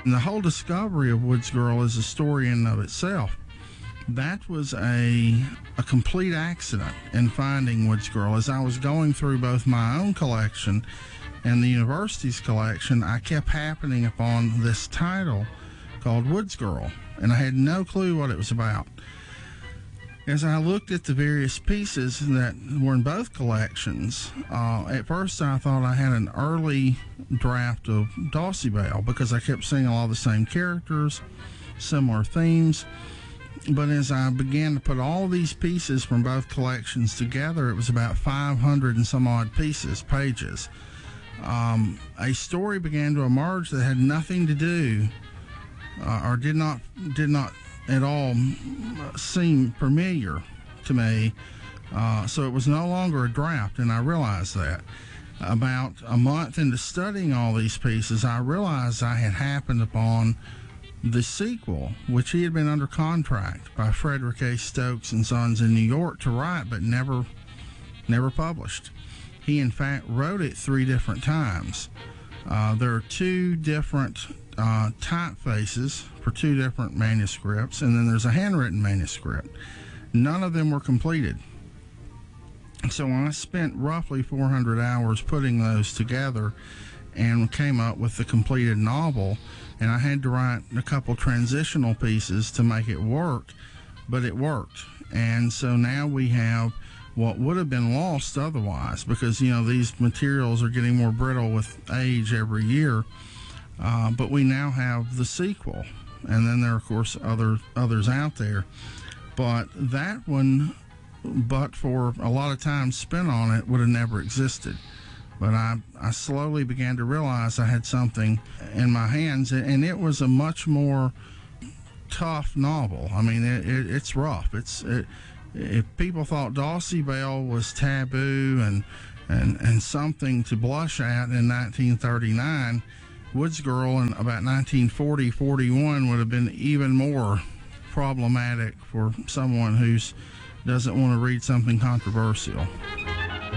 The whole discovery of Woods Girl is a story in and of itself. That was a complete accident in finding Woods Girl. As I was going through both my own collection and the university's collection, I kept happening upon this title called Woods Girl, and I had no clue what it was about. As I looked at the various pieces that were in both collections, at first I thought I had an early draft of Dulcibelle because I kept seeing all the same characters, similar themes. But as I began to put all these pieces from both collections together, it was about 500 and some odd pages. A story began to emerge that had nothing to do or did not at all seem familiar to me, so it was no longer a draft, and I realized that. About a month into studying all these pieces, I realized I had happened upon the sequel, which he had been under contract by Frederick A. Stokes and Sons in New York to write, but never published. He, in fact, wrote it 3 different times. There are 2 different typefaces for 2 different manuscripts, and then there's a handwritten manuscript. None of them were completed. So I spent roughly 400 hours putting those together and came up with the completed novel, and I had to write a couple transitional pieces to make it work, but it worked. And so now we have what would have been lost otherwise, because these materials are getting more brittle with age every year. But we now have the sequel, and then there are, of course, others out there. But that one, but for a lot of time spent on it, would have never existed. But I slowly began to realize I had something in my hands, and it was a much more tough novel. I mean, it's rough. If people thought Dulcibelle was taboo and something to blush at in 1939, Woods Girl in about 1940-41 would have been even more problematic for someone who doesn't want to read something controversial.